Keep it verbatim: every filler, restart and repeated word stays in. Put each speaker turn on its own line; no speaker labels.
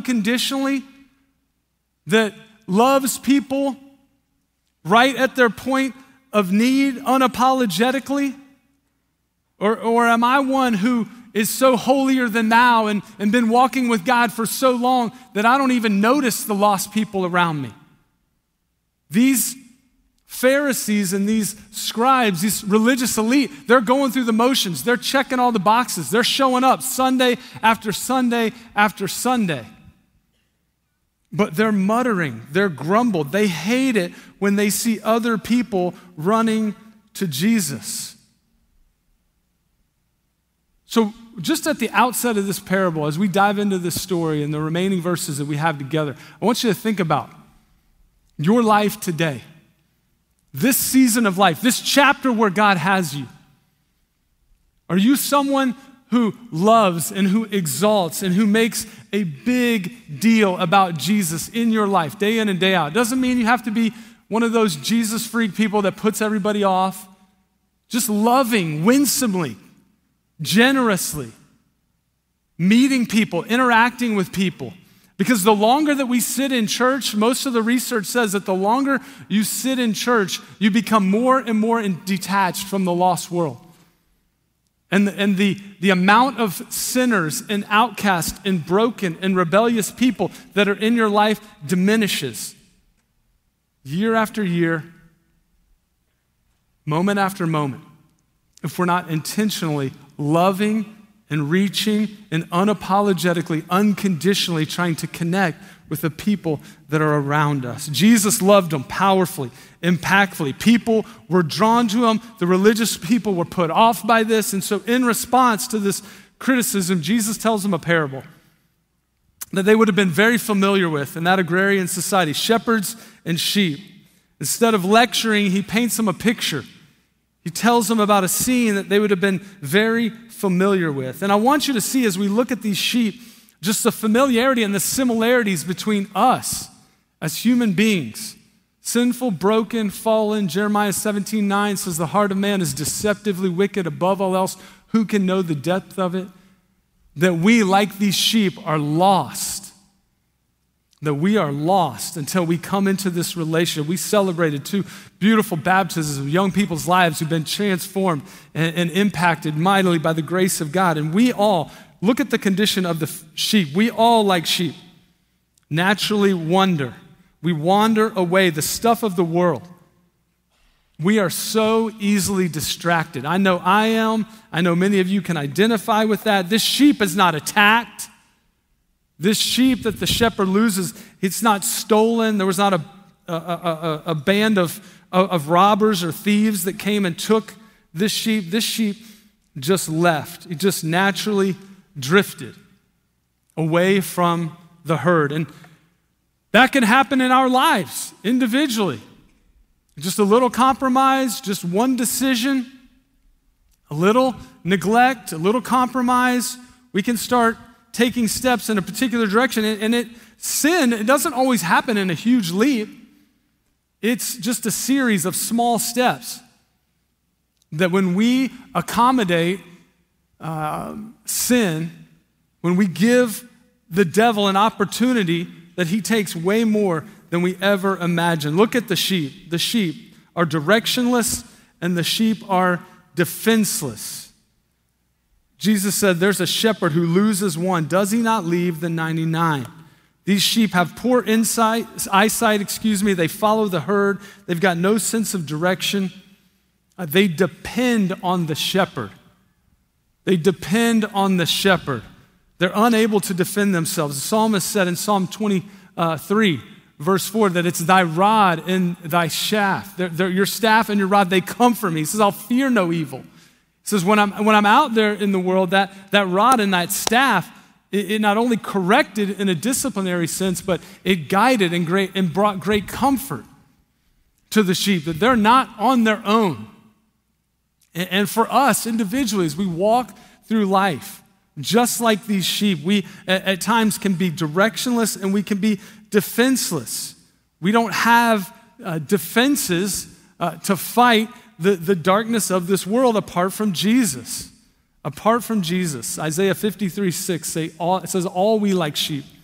unconditionally, that loves people right at their point of need unapologetically? Or, or am I one who is so holier than thou and, and been walking with God for so long that I don't even notice the lost people around me? These Pharisees and these scribes, these religious elite, they're going through the motions. They're checking all the boxes. They're showing up Sunday after Sunday after Sunday. But they're muttering, they're grumbled. They hate it when they see other people running to Jesus. So just at the outset of this parable, as we dive into this story and the remaining verses that we have together, I want you to think about your life today, this season of life, this chapter where God has you. Are you someone who loves and who exalts and who makes a big deal about Jesus in your life, day in and day out? It doesn't mean you have to be one of those Jesus freak people that puts everybody off. Just loving, winsomely, generously, meeting people, interacting with people. Because the longer that we sit in church, most of the research says that the longer you sit in church, you become more and more detached from the lost world. And the, and the, the amount of sinners and outcasts and broken and rebellious people that are in your life diminishes year after year, moment after moment, if we're not intentionally loving and reaching and unapologetically, unconditionally trying to connect with the people that are around us. Jesus loved them powerfully, impactfully. People were drawn to him. The religious people were put off by this. And so in response to this criticism, Jesus tells them a parable that they would have been very familiar with in that agrarian society, shepherds and sheep. Instead of lecturing, he paints them a picture. He tells them about a scene that they would have been very familiar with. And I want you to see, as we look at these sheep, just the familiarity and the similarities between us as human beings. Sinful, broken, fallen. Jeremiah seventeen nine says the heart of man is deceptively wicked above all else. Who can know the depth of it? That we, like these sheep, are lost. That we are lost until we come into this relationship. We celebrated two beautiful baptisms of young people's lives who've been transformed and, and impacted mightily by the grace of God. And we all, look at the condition of the sheep. We all, like sheep, naturally wander. We wander away, the stuff of the world. We are so easily distracted. I know I am. I know many of you can identify with that. This sheep is not attacked. This sheep that the shepherd loses, it's not stolen. There was not a, a, a, a band of, of robbers or thieves that came and took this sheep. This sheep just left. It just naturally drifted away from the herd. And that can happen in our lives individually. Just a little compromise, just one decision, a little neglect, a little compromise. We can start taking steps in a particular direction. And it sin, it doesn't always happen in a huge leap. It's just a series of small steps that when we accommodate uh, sin, when we give the devil an opportunity, that he takes way more than we ever imagined. Look at the sheep. The sheep are directionless and the sheep are defenseless. Jesus said, there's a shepherd who loses one. Does he not leave the ninety-nine? These sheep have poor insight, eyesight, excuse me. They follow the herd. They've got no sense of direction. Uh, they depend on the shepherd. They depend on the shepherd. They're unable to defend themselves. The psalmist said in Psalm twenty-three, verse four, that it's thy rod and thy staff. They're, they're, your staff and your rod, they comfort me. He says, I'll fear no evil. He says, when I'm, when I'm out there in the world, that, that rod and that staff, it, it not only corrected in a disciplinary sense, but it guided and, great, and brought great comfort to the sheep, that they're not on their own. And, and for us individually, as we walk through life, just like these sheep, we at, at times can be directionless and we can be defenseless. We don't have uh, defenses uh, to fight the, the darkness of this world apart from Jesus. Apart from Jesus. Isaiah fifty-three six say, all, it says, all we like sheep